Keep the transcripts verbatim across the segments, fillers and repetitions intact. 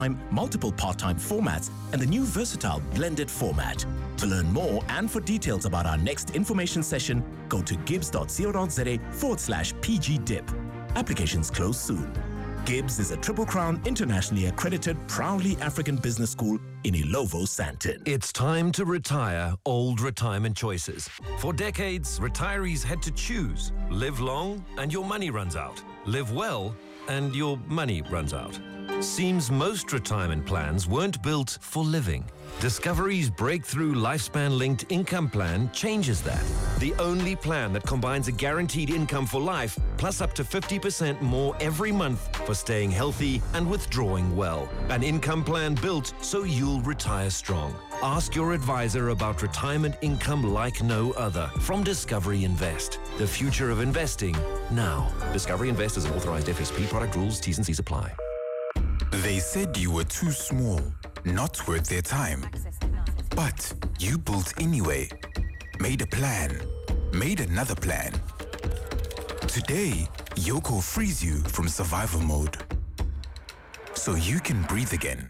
multiple part-time formats, and the new versatile blended format. To learn more and for details about our next information session, go to gibbs.co.za forward slash pgdip. Applications close soon. Gibbs is a Triple Crown internationally accredited, proudly African business school in Ilovo, Sandton. It's time to retire old retirement choices. For decades, retirees had to choose. Live long and your money runs out. Live well and your money runs out. Seems most retirement plans weren't built for living. Discovery's breakthrough lifespan-linked income plan changes that. The only plan that combines a guaranteed income for life plus up to fifty percent more every month for staying healthy and withdrawing well. An income plan built so you'll retire strong. Ask your advisor about retirement income like no other from Discovery Invest. The future of investing now. Discovery Invest is an authorized F S P. Product rules, T's and C's apply. They said you were too small, not worth their time. But you built anyway. Made a plan. Made another plan. Today, Yoco frees you from survival mode. So you can breathe again.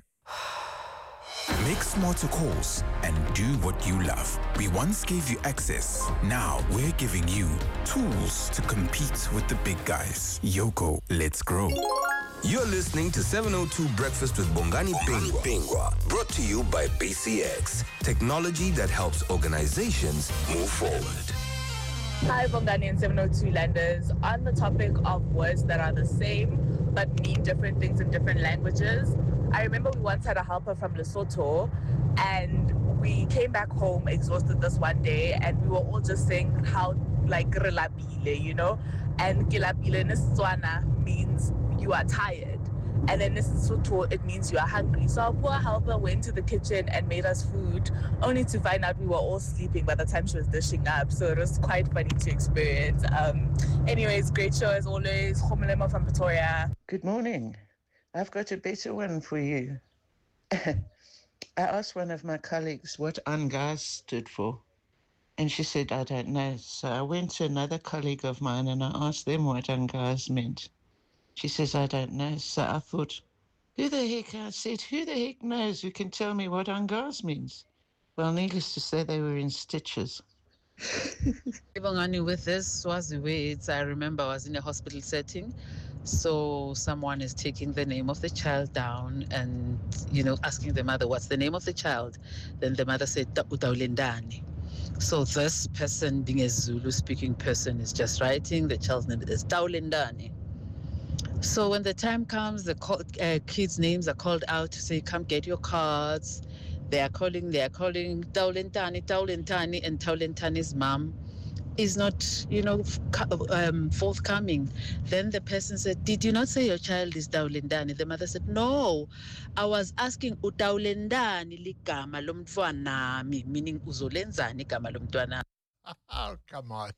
Make smarter calls and do what you love. We once gave you access. Now we're giving you tools to compete with the big guys. Yoco, let's grow. You're listening to seven oh two Breakfast with Bongani Pingwa. Pingwa, brought to you by B C X, technology that helps organizations move forward. Hi, Bongani and seven oh two Landers. On the topic of words that are the same but mean different things in different languages, I remember we once had a helper from Lesotho, and we came back home exhausted this one day, and we were all just saying how, like, relapile, you know? And kilapile in Setswana means you are tired. And then in Lesotho, it means you are hungry. So our poor helper went to the kitchen and made us food, only to find out we were all sleeping by the time she was dishing up. So it was quite funny to experience. Um, anyways, great show as always. Khomolemo from Pretoria. Good morning. I've got a better one for you. I asked one of my colleagues what ANGAS stood for, and she said, I don't know. So I went to another colleague of mine and I asked them what ANGAS meant. She says, I don't know. So I thought, who the heck? I said, who the heck knows who can tell me what ANGAS means? Well, needless to say, they were in stitches. Bongani, with this Swazi words, I remember I was in a hospital setting. So someone is taking the name of the child down and, you know, asking the mother, what's the name of the child? Then the mother said, Utaulendani. So this person, being a Zulu-speaking person, is just writing the child's name is Taulendani. So when the time comes, the call, uh, kids' names are called out to say, come get your cards. They are calling, they are calling Taulentani, Taulentani, and Taulentani's mom is not, you know, um, forthcoming. Then the person said, did you not say your child is Taulendani? The mother said, no, I was asking Utaulendani ligama lomntwanami, meaning uzolenzani igama lomntwana. Oh, come on.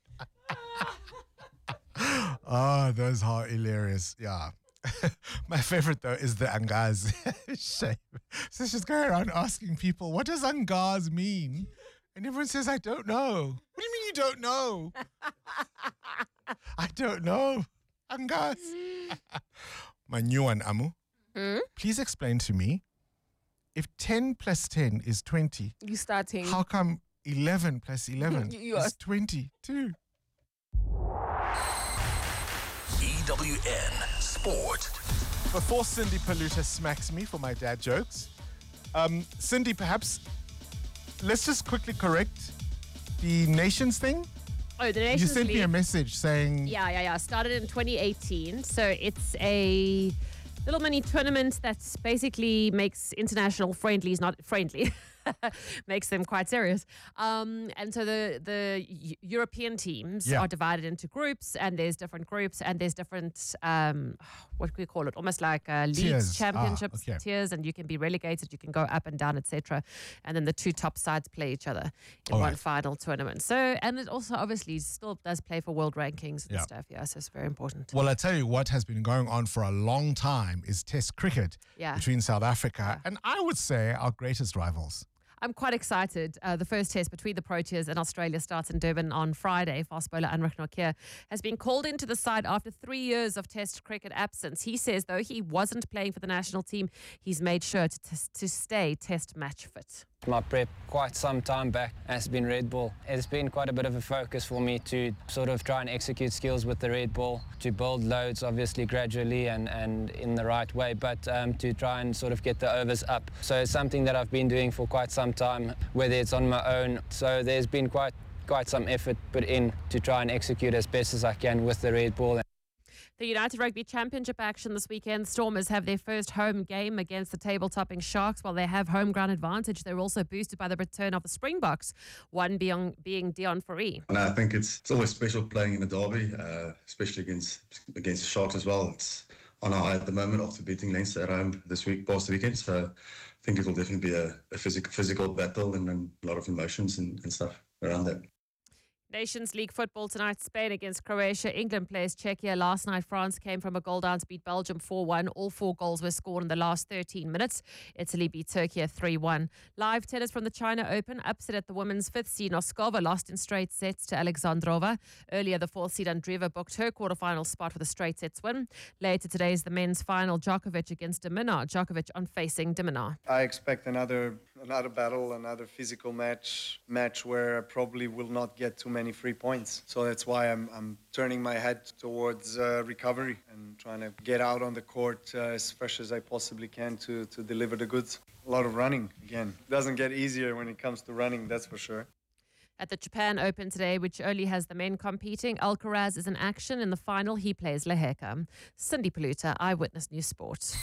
Oh, those are hilarious. Yeah. My favorite, though, is the Angaz. Shame. So she's going around asking people, what does Angaz mean? And everyone says, I don't know. What do you mean you don't know? I don't know. Angaz. My new one, Amu. Hmm? Please explain to me, if ten plus ten is twenty, You starting. how come eleven plus eleven You is are- twenty-two? E W N Sport. Before Cindy Paluta smacks me for my dad jokes, um, Cindy, perhaps let's just quickly correct the Nations thing. Oh, the Nations You sent me a League. message saying, Yeah, yeah, yeah. Started in twenty eighteen. So it's a little mini tournament that basically makes international friendlies not friendly. Makes them quite serious. Um, and so the the Eu- European teams Yeah. are divided into groups, and there's different groups, and there's different, um, what do we call it? Almost like uh, leagues, Tiers. Ah, championships, okay. tiers, and you can be relegated, you can go up and down, et cetera. And then the two top sides play each other in All one right. final tournament. So, and it also obviously still does play for world rankings and Yeah. stuff. Yeah, so it's very important. well, I tell you what has been going on for a long time is Test cricket Yeah. between South Africa and I would say our greatest rivals. I'm quite excited. Uh, the first test between the Proteas and Australia starts in Durban on Friday. Fast bowler Anrich Nokia has been called into the side after three years of Test cricket absence. He says, though he wasn't playing for the national team, he's made sure to, t- to stay Test match fit. My prep quite some time back has been red ball. It's been quite a bit of a focus for me to sort of try and execute skills with the red ball, to build loads obviously gradually and, and in the right way, but um, to try and sort of get the overs up. So it's something that I've been doing for quite some time, whether it's on my own. So there's been quite, quite some effort put in to try and execute as best as I can with the red ball. The United Rugby Championship action this weekend. Stormers have their first home game against the table-topping Sharks. While they have home ground advantage, they're also boosted by the return of the Springboks, one being, being Dion Fourie. And I think it's, it's always special playing in a derby, uh, especially against against the Sharks as well. It's on our eye at the moment after beating Leinster at home this week, past weekend. So I think it will definitely be a, a physical, physical battle and, and a lot of emotions and, and stuff around that. Nations League football tonight, Spain against Croatia. England plays Czechia. Last night, France came from a goal down to beat Belgium four one. All four goals were scored in the last thirteen minutes. Italy beat Turkey three one. Live tennis from the China Open. Upset at the women's fifth seed. Noskova lost in straight sets to Alexandrova. Earlier, the fourth seed Andreeva booked her quarterfinal spot with a straight sets win. Later today is the men's final. Djokovic against de Minaur. Djokovic on facing de Minaur. I expect another another battle, another physical match, match where I probably will not get too many free points. So that's why I'm, I'm turning my head towards uh, recovery and trying to get out on the court uh, as fresh as I possibly can to, to deliver the goods. A lot of running, again. It doesn't get easier when it comes to running, that's for sure. At the Japan Open today, which only has the men competing, Alcaraz is in action. In the final, he plays Lehecka. Cindy Paluta, Eyewitness News Sport.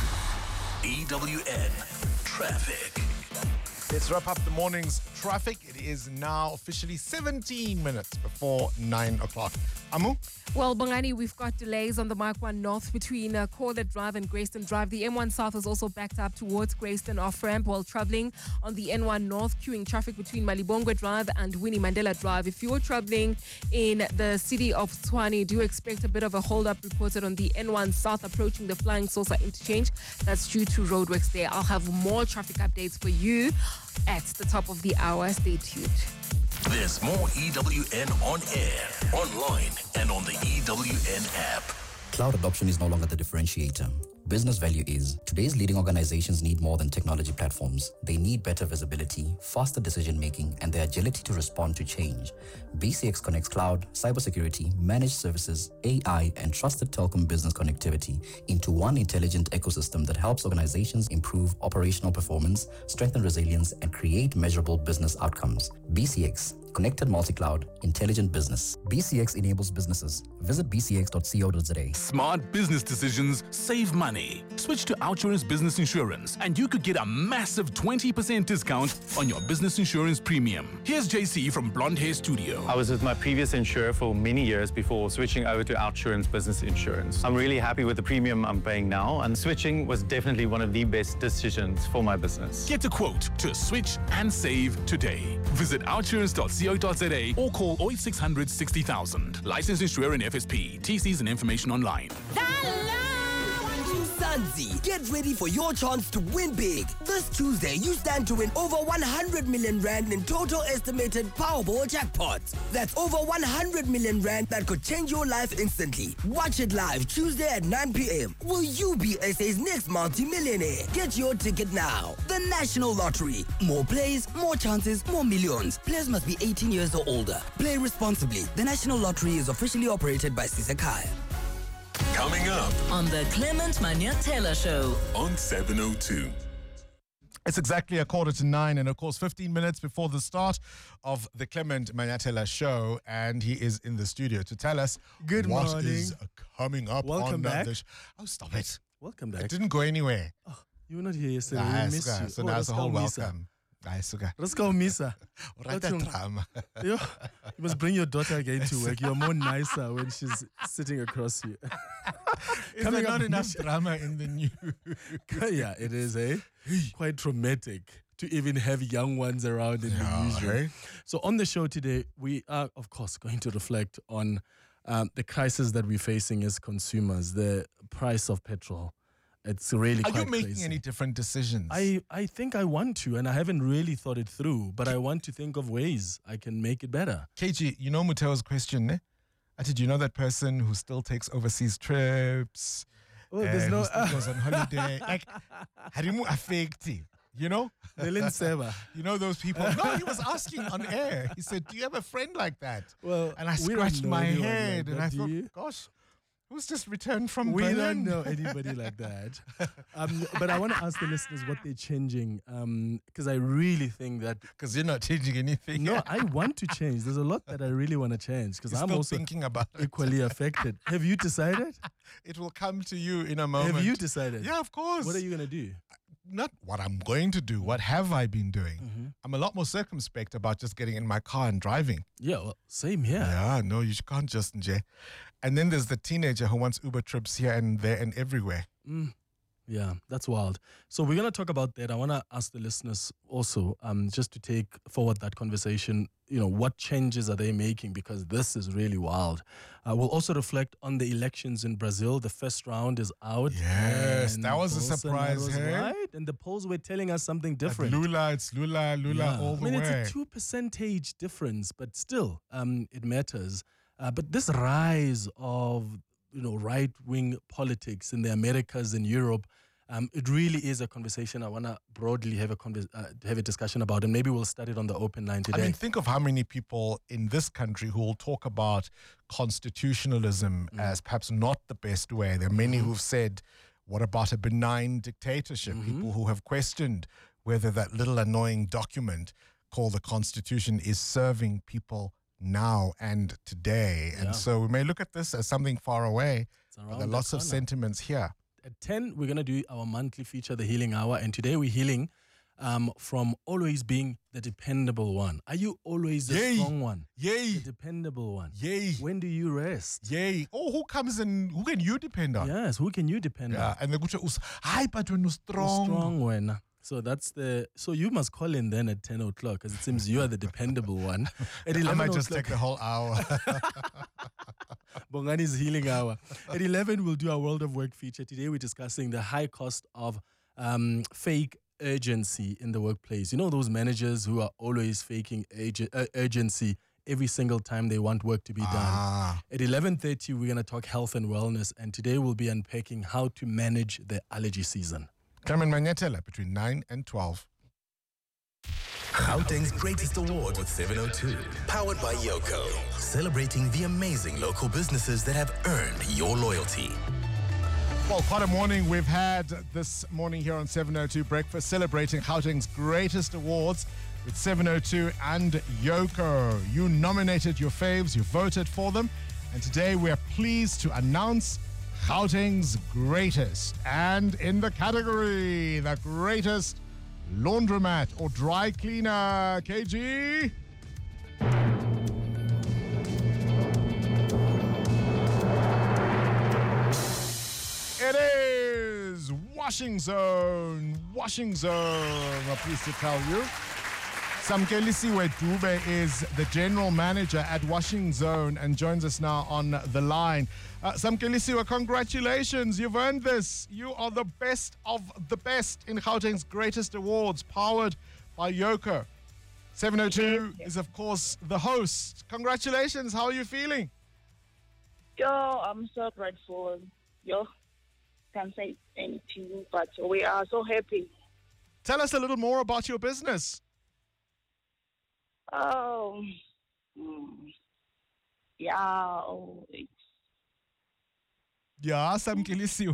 E W N Traffic. Let's wrap up the morning's traffic. It is now officially seventeen minutes before nine o'clock. Amu? Well, Bongani, we've got delays on the Mark one North between uh, Corlett Drive and Grayston Drive. The M one South is also backed up towards Grayston off-ramp while traveling on the N one North, queuing traffic between Malibongwe Drive and Winnie Mandela Drive. If you're traveling in the city of Tshwane, do expect a bit of a hold-up reported on the N one South approaching the Flying Saucer interchange. That's due to roadworks there. I'll have more traffic updates for you at the top of the hour. Stay tuned. There's more E W N on air, online, and on the E W N app. Cloud adoption is no longer the differentiator. Business value is. Today's leading organizations need more than technology platforms. They need better visibility, faster decision-making, and the agility to respond to change. B C X connects cloud, cybersecurity, managed services, A I, and trusted telecom business connectivity into one intelligent ecosystem that helps organizations improve operational performance, strengthen resilience, and create measurable business outcomes. B C X. Connected multi-cloud, intelligent business. B C X enables businesses. Visit b c x dot co dot z a. Smart business decisions save money. Switch to Outsurance Business Insurance and you could get a massive twenty percent discount on your business insurance premium. Here's J C from Blonde Hair Studio. I was with my previous insurer for many years before switching over to Outsurance Business Insurance. I'm really happy with the premium I'm paying now, and switching was definitely one of the best decisions for my business. Get a quote to switch and save today. Visit outsurance dot co dot z a or call oh eight six hundred sixty thousand. Licensed insurer and F S P. T Cs and information online. Mzansi, get ready for your chance to win big. This Tuesday, you stand to win over one hundred million rand in total estimated Powerball jackpots. That's over one hundred million rand that could change your life instantly. Watch it live Tuesday at nine p.m. Will you be S A's next multi-millionaire? Get your ticket now. The National Lottery. More plays, more chances, more millions. Players must be eighteen years or older. Play responsibly. The National Lottery is officially operated by Sisekaya. Coming up on the Clement Manyatela Show on seven oh two. It's exactly a quarter to nine, and of course, fifteen minutes before the start of the Clement Manyatela Show, and he is in the studio to tell us Good what morning. is coming up. Welcome on back. The sh- oh, stop it! Welcome back. It didn't go anywhere. Oh, you were not here yesterday. Nah, we missed suka. you. So Oh, now it's a whole let's go, Misa. welcome. Let's go. Let's go, Misa. Right, that drama. Yo, you must bring your daughter again to work. You're more nicer when she's sitting across you. Is there not enough drama in the news? Yeah, it is, eh? Quite traumatic to even have young ones around in Yeah, the newsroom. eh? So on the show today, we are, of course, going to reflect on um, the crisis that we're facing as consumers, the price of petrol. It's really Are quite you making crazy. any different decisions? I, I think I want to, and I haven't really thought it through, but I want to think of ways I can make it better. K G, you know Muteo's question, eh? I said, you know that person who still takes overseas trips? Oh, there's and no- who still goes on holiday. Like, Harimu Affecti, you know? Melin Seba. You know those people? No, he was asking on air. He said, do you have a friend like that? Well, and I we don't scratched know my anyone head like and that, I do thought, you? gosh, who's just returned from We Berlin? don't know anybody like that. Um, but I want to ask the listeners what they're changing, because I really think that... Because you're not changing anything. No, I want to change. There's a lot that I really want to change, because You're I'm still also thinking about it. equally affected. Have you decided? It will come to you in a moment. Have you decided? Yeah, of course. What are you going to do? Not what I'm going to do. What have I been doing? Mm-hmm. I'm a lot more circumspect about just getting in my car and driving. Yeah, well, same here. Yeah, no, you can't just, Nje. And then there's the teenager who wants Uber trips here and there and everywhere. Mm. Yeah, that's wild. So we're going to talk about that. I want to ask the listeners also, um, just to take forward that conversation, you know, what changes are they making? Because this is really wild. Uh, we'll also reflect on the elections in Brazil. The first round is out. Yes, and that was a surprise, Bolsonaro's hey? right. And the polls were telling us something But different. Lula, it's Lula, Lula Yeah. all the I mean, way. it's a two percentage difference, but still, um, it matters. Uh, but this rise of, you know, right-wing politics in the Americas and Europe, um, it really is a conversation I want to broadly have a convers- uh, have a discussion about, and maybe we'll start it on the open line today. I mean, think of how many people in this country who will talk about constitutionalism Mm. as perhaps not the best way. There are many who've said, what about a benign dictatorship? Mm-hmm. People who have questioned whether that little annoying document called the Constitution is serving people now and today. Yeah. And so we may look at this as something far away, but around there are the lots of corner. sentiments here. At ten, we're going to do our monthly feature, The Healing Hour, and today we're healing um, from always being the dependable one. Are you always the Yay. strong one? Yay. The dependable one? Yay. When do you rest? Yay. Oh, who comes and who can you depend on? Yes, who can you depend Yeah, on? and the kucha us, hi, but when you strong. Strong one. So that's the. So you must call in then at ten o'clock, because it seems you are the dependable one. At I eleven might just o'clock- take the whole hour. Bongani's Healing Hour. At eleven, we'll do our World of Work feature. Today, we're discussing the high cost of um, fake urgency in the workplace. You know those managers who are always faking urge- uh, urgency every single time they want work to be done. Ah. At eleven thirty, we're going to talk health and wellness, and today we'll be unpacking how to manage the allergy season. Carmen Magnetella between nine and twelve. Gauteng's greatest award with seven oh two. Powered by Yoko. Celebrating the amazing local businesses that have earned your loyalty. Well, quite a morning we've had this morning here on seven oh two Breakfast, celebrating Gauteng's greatest awards with seven oh two and Yoko. You nominated your faves, you voted for them, and today we are pleased to announce Gauteng's greatest. And in the category, the greatest laundromat or dry cleaner, K G. It is Washing Zone. Washing Zone, I'm pleased to tell you. Samkelisiwe Dube is the general manager at Washing Zone and joins us now on the line. Uh, Samkelisiwe, congratulations. You've earned this. You are the best of the best in Gauteng's greatest awards, powered by Yoko. seven oh two is, of course, the host. Congratulations. How are you feeling? Yo, I'm so grateful. Yo, can't say anything, but we are so happy. Tell us a little more about your business. Oh, mm, yeah, oh, it's, Yeah, Samkelisiwe.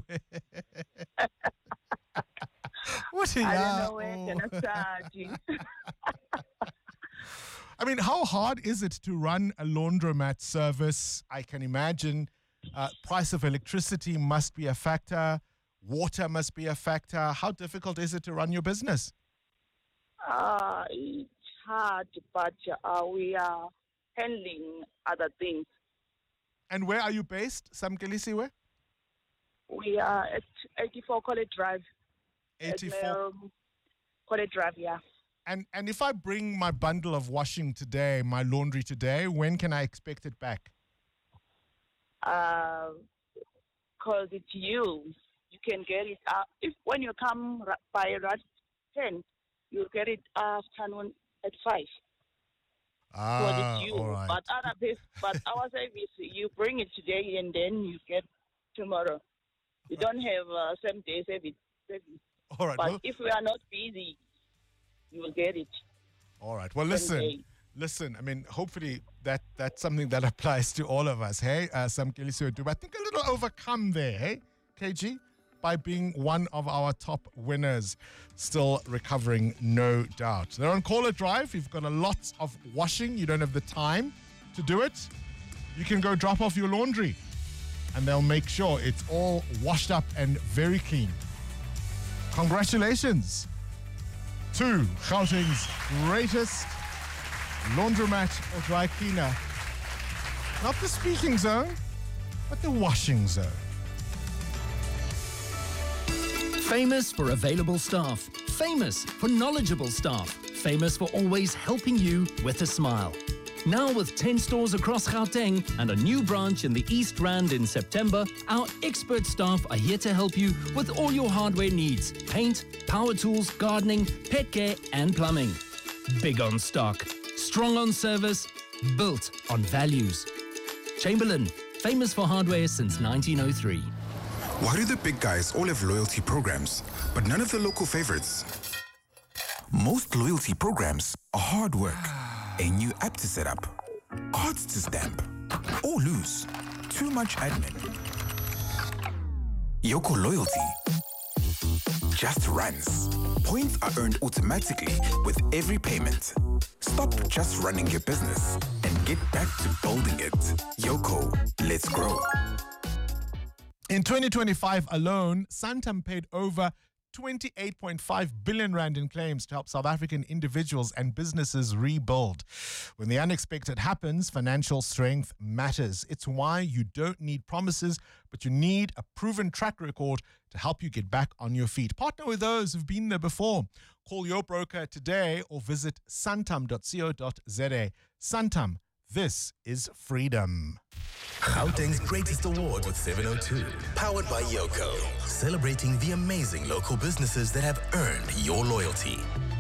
What a I yeah, don't know where oh. can I start. I mean, how hard is it to run a laundromat service? I can imagine uh, price of electricity must be a factor. Water must be a factor. How difficult is it to run your business? uh, it's hard, but uh, we are handling other things. And where are you based, Samkelisiwe? We are at eighty-four College Drive. eighty-four. At, um, College Drive, yeah. And and if I bring my bundle of washing today, my laundry today, when can I expect it back? Because it's you. you can get it uh, if when you come ra- by around ten, you get it afternoon at five. Ah, for the due. all right. But other place, but our service, you bring it today and then you get tomorrow. You don't have uh, same day service. service. All right. But Well, if we are not busy, you will get it. all right. Well, Same listen. day. Listen, I mean, hopefully that that's something that applies to all of us, hey? Uh, some Kelisiwe do, but I think a little overcome there, hey, K G? By being one of our top winners. Still recovering, no doubt. They're on Caller Drive. You've got a lot of washing. You don't have the time to do it. You can go drop off your laundry and they'll make sure it's all washed up and very clean. Congratulations to Gauteng's greatest laundromat or dry cleaner. Not the speaking zone, but the washing zone. Famous for available staff. Famous for knowledgeable staff. Famous for always helping you with a smile. Now with ten stores across Gauteng and a new branch in the East Rand in September, our expert staff are here to help you with all your hardware needs. Paint, power tools, gardening, pet care and plumbing. Big on stock. Strong on service. Built on values. Chamberlain, famous for hardware since nineteen oh three. Why do the big guys all have loyalty programs, but none of the local favorites? Most loyalty programs are hard work. A new app to set up, cards to stamp, or lose. Too much admin. Yoko Loyalty just runs. Points are earned automatically with every payment. Stop just running your business and get back to building it. Yoko, let's grow. In twenty twenty-five alone, Santam paid over twenty-eight point five billion rand in claims to help South African individuals and businesses rebuild. When the unexpected happens, financial strength matters. It's why you don't need promises, but you need a proven track record to help you get back on your feet. Partner with those who've been there before. Call your broker today or visit santam dot co dot za. Santam, this is freedom. Gauteng's greatest award with seven oh two. Powered by Yoko. Celebrating the amazing local businesses that have earned your loyalty.